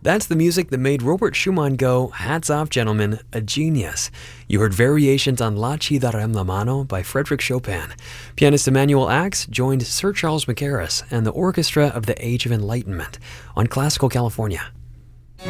That's the music that made Robert Schumann go, "Hats off, gentlemen, a genius." You heard variations on La Ci darem la mano by Frédéric Chopin. Pianist Emanuel Ax joined Sir Charles Mackerras and the Orchestra of the Age of Enlightenment on Classical California.